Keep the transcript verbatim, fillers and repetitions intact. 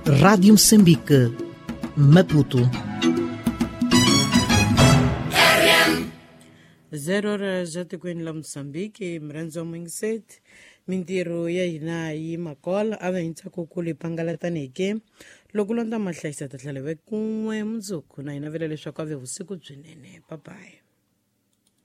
Rádio Moçambique, Maputo. zero horas já tikweni la Moçambique, mranzo mwingiseti mintirho ya hina yi makola ava hintsa kukulu ipangalataneke loko londa mahlayisa ta tlhela ve kun'we mundzuku na hina vela leswaku ave vusiku byinene. Bye bye.